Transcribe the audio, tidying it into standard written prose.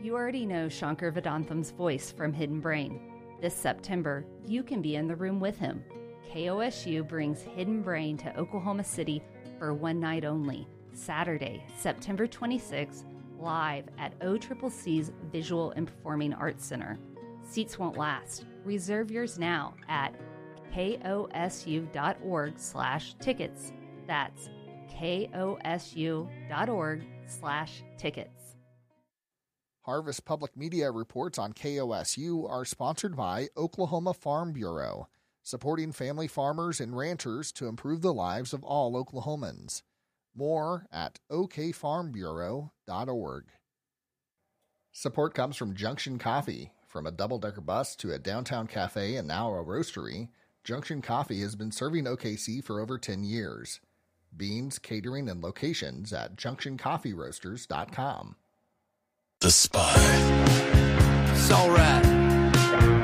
You already know Shankar Vedantham's voice from Hidden Brain. This September, you can be in the room with him. KOSU brings Hidden Brain to Oklahoma City for one night only, Saturday, September 26th, live at OCCC's Visual and Performing Arts Center. Seats won't last. Reserve yours now at kosu.org/tickets. That's kosu.org/tickets. Harvest Public Media reports on KOSU are sponsored by Oklahoma Farm Bureau, supporting family farmers and ranchers to improve the lives of all Oklahomans. More at okfarmbureau.org. Support comes from Junction Coffee. From a double-decker bus to a downtown cafe and now a roastery, Junction Coffee has been serving OKC for over 10 years. Beans, catering, and locations at junctioncoffeeroasters.com. The Spy. It's all right.